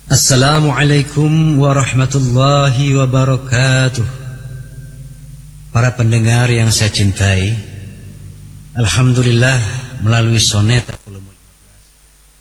Assalamualaikum warahmatullahi wabarakatuh. Para pendengar yang saya cintai, alhamdulillah melalui sonet